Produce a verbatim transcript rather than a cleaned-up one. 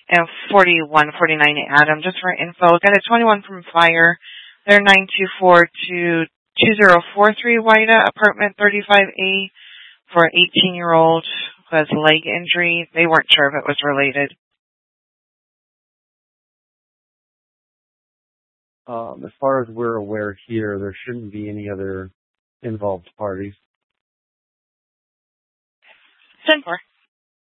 and forty-one forty-nine Adam. Just for info, got a twenty-one from fire. They're nine two four two two zero four three Wida, apartment thirty-five A, for an eighteen-year-old who has leg injury. They weren't sure if it was related. Um, as far as we're aware here, there shouldn't be any other involved parties. ten four.